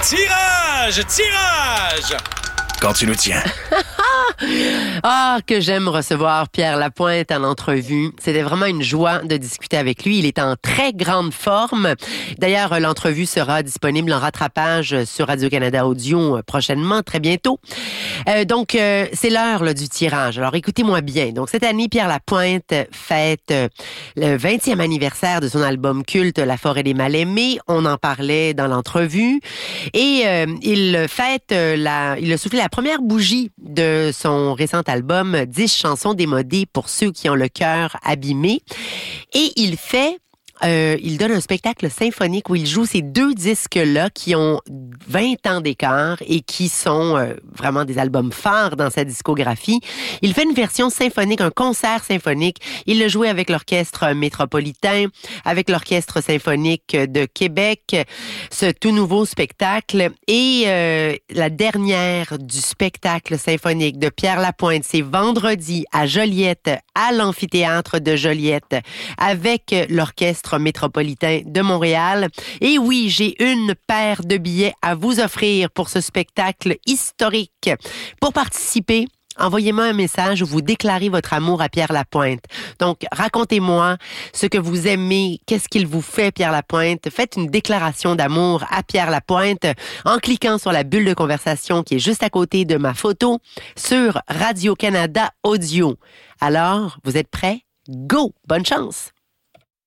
Tirage! Tirage! Quand tu nous tiens. Ah, que j'aime recevoir Pierre Lapointe en entrevue. C'était vraiment une joie de discuter avec lui. Il est en très grande forme. D'ailleurs, l'entrevue sera disponible en rattrapage sur Radio-Canada Audio prochainement, très bientôt. Donc, c'est l'heure là, du tirage. Alors, écoutez-moi bien. Donc, cette année, Pierre Lapointe fête le 20e anniversaire de son album culte La forêt des mal-aimés. On en parlait dans l'entrevue. Et il fête, il a soufflé la première bougie de son récent album 10 chansons démodées pour ceux qui ont le cœur abîmé. Et il donne un spectacle symphonique où il joue ces deux disques-là qui ont 20 ans d'écart et qui sont vraiment des albums phares dans sa discographie. Il fait une version symphonique, un concert symphonique. Il l'a joué avec l'Orchestre métropolitain, avec l'Orchestre symphonique de Québec, ce tout nouveau spectacle. Et la dernière du spectacle symphonique de Pierre Lapointe, c'est vendredi à Joliette, à l'amphithéâtre de Joliette, avec l'Orchestre métropolitain de Montréal. Et oui, j'ai une paire de billets à vous offrir pour ce spectacle historique. Pour participer, envoyez-moi un message où vous déclarez votre amour à Pierre Lapointe. Donc, racontez-moi ce que vous aimez, qu'est-ce qu'il vous fait, Pierre Lapointe. Faites une déclaration d'amour à Pierre Lapointe en cliquant sur la bulle de conversation qui est juste à côté de ma photo sur Radio-Canada Audio. Alors, vous êtes prêts? Go! Bonne chance!